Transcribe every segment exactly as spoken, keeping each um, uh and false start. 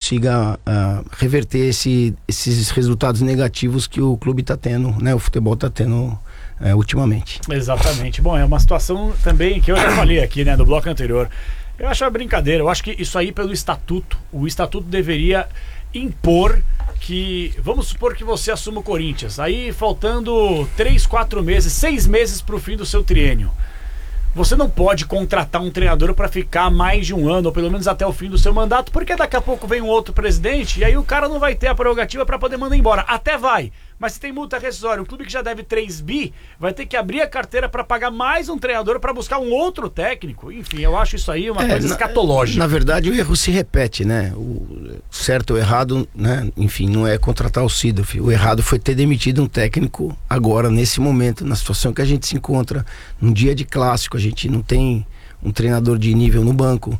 consiga uh, reverter esse, esses resultados negativos que o clube está tendo, né? O futebol está tendo uh, ultimamente. Exatamente. Bom, é uma situação também que eu já falei aqui, né, no bloco anterior. Eu acho uma brincadeira. Eu acho que isso aí, pelo estatuto, o estatuto deveria impor que, vamos supor que você assuma o Corinthians, aí faltando três, quatro meses, seis meses para o fim do seu triênio. Você não pode contratar um treinador para ficar mais de um ano, ou pelo menos até o fim do seu mandato, porque daqui a pouco vem um outro presidente e aí o cara não vai ter a prerrogativa para poder mandar embora. Até vai, mas se tem multa rescisória, um clube que já deve três bi vai ter que abrir a carteira para pagar mais um treinador para buscar um outro técnico. Enfim, eu acho isso aí uma é, coisa na, escatológica. Na verdade, o erro se repete, né? O certo ou errado, né? Enfim, não é contratar o Seedorf. O errado foi ter demitido um técnico agora, nesse momento, na situação que a gente se encontra, num dia de clássico. A gente não tem um treinador de nível no banco.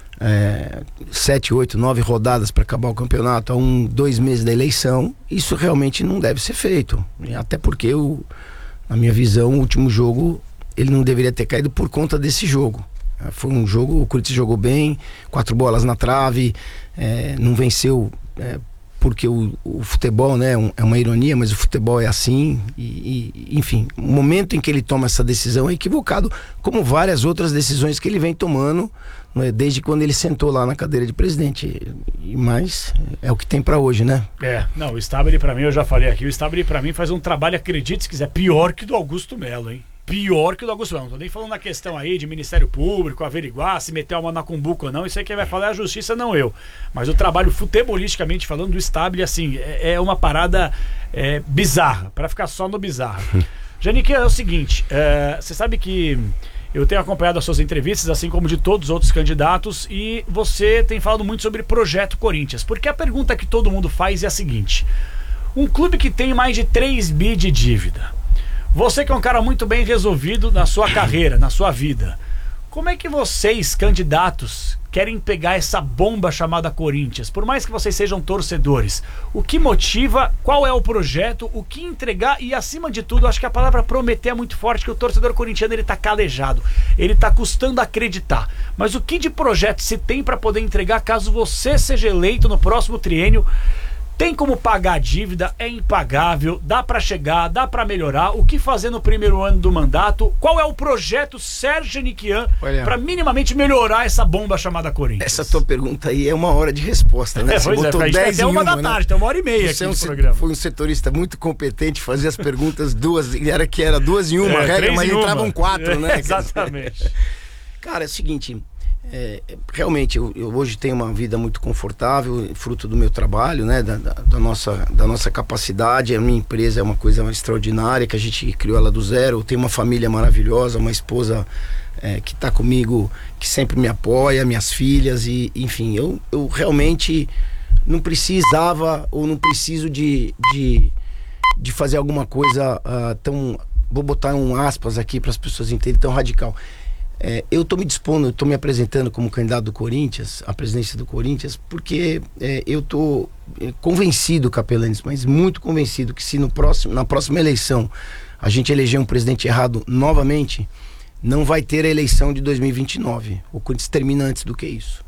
É, sete, oito, nove rodadas para acabar o campeonato, a um, dois meses da eleição. Isso realmente não deve ser feito, até porque o, na minha visão, o último jogo ele não deveria ter caído por conta desse jogo. Foi um jogo, o Corinthians jogou bem, quatro bolas na trave, é, não venceu é, porque o, o futebol, né, um, é uma ironia, mas o futebol é assim e, e, enfim, o momento em que ele toma essa decisão é equivocado, como várias outras decisões que ele vem tomando desde quando ele sentou lá na cadeira de presidente. Mas é o que tem pra hoje, né? É, não, o Stabile pra mim, eu já falei aqui, o Stabile pra mim faz um trabalho, acredite se quiser, pior que do Augusto Melo, hein? Pior que o do Augusto Melo. Não tô nem falando na questão aí de Ministério Público, averiguar se meter uma na cumbuca ou não, isso aí quem vai falar é a justiça, não eu. Mas o trabalho futebolisticamente falando do Stabile, assim, é, é uma parada é, bizarra, pra ficar só no bizarro. Janique, é o seguinte, é, você sabe que eu tenho acompanhado as suas entrevistas, assim como de todos os outros candidatos, e você tem falado muito sobre Projeto Corinthians, porque a pergunta que todo mundo faz é a seguinte: um clube que tem mais de três bi de dívida, você que é um cara muito bem resolvido na sua carreira, na sua vida, como é que vocês, candidatos, querem pegar essa bomba chamada Corinthians? Por mais que vocês sejam torcedores, o que motiva, qual é o projeto, o que entregar e, acima de tudo, acho que a palavra prometer é muito forte, que o torcedor corintiano ele tá calejado, ele tá custando acreditar. Mas o que de projeto se tem para poder entregar caso você seja eleito no próximo triênio? Tem como pagar a dívida? É impagável? Dá para chegar? Dá para melhorar? O que fazer no primeiro ano do mandato? Qual é o projeto Sérgio Janiquian para minimamente melhorar essa bomba chamada Corinthians? Essa tua pergunta aí é uma hora de resposta, né? É, Você botou é, dez até uma da tarde, né? Tem uma hora e meia Você aqui é um no programa. Foi um setorista muito competente, fazia as perguntas duas, era que era duas em uma, é, regra, mas entravam quatro, é, né? Exatamente. Cara, é o seguinte... É, realmente eu, eu hoje tenho uma vida muito confortável, fruto do meu trabalho, né, da, da, da, nossa, da nossa capacidade. A minha empresa é uma coisa extraordinária, que a gente criou ela do zero. Eu tenho uma família maravilhosa, uma esposa é, que está comigo, que sempre me apoia, minhas filhas, e enfim, eu, eu realmente não precisava ou não preciso de, de, de fazer alguma coisa uh, tão, vou botar um aspas aqui para as pessoas entenderem, tão radical. É, eu estou me dispondo, estou me apresentando como candidato do Corinthians, à presidência do Corinthians, porque é, eu estou convencido, Capelanes, mas muito convencido, que se no próximo, na próxima eleição a gente eleger um presidente errado novamente, não vai ter a eleição de dois mil e vinte e nove. O Corinthians termina antes do que isso.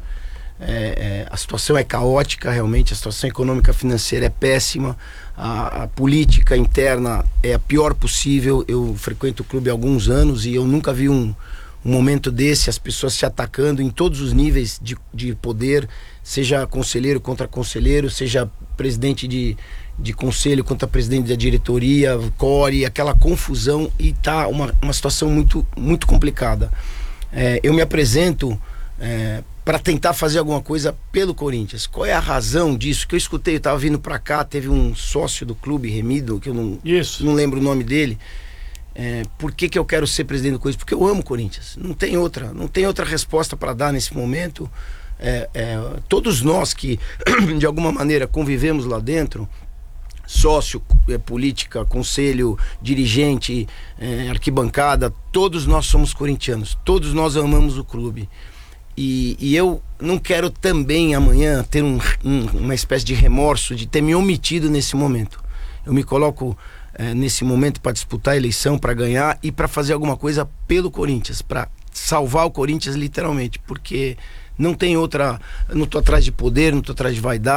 É, é, a situação é caótica, realmente, a situação econômica financeira é péssima, a, a política interna é a pior possível. Eu frequento o clube há alguns anos e eu nunca vi um um momento desse, as pessoas se atacando em todos os níveis de, de poder, seja conselheiro contra conselheiro, seja presidente de, de conselho contra presidente da diretoria, core, aquela confusão, e tá uma, uma situação muito, muito complicada. É, eu me apresento é, para tentar fazer alguma coisa pelo Corinthians. Qual é a razão disso? Que eu escutei, eu estava vindo para cá, teve um sócio do clube, Remido, que eu não, não lembro o nome dele. É, por que que eu quero ser presidente do Corinthians? Porque eu amo o Corinthians. Não tem outra, não tem outra resposta para dar nesse momento. É, é, todos nós que de alguma maneira convivemos lá dentro, sócio, é, política, conselho, dirigente, é, arquibancada, todos nós somos corintianos, todos nós amamos o clube. E, e eu não quero também amanhã ter um, um, uma espécie de remorso de ter me omitido nesse momento. Eu me coloco É, nesse momento para disputar a eleição, para ganhar e para fazer alguma coisa pelo Corinthians, para salvar o Corinthians literalmente, porque não tem outra, não estou atrás de poder, não estou atrás de vaidade.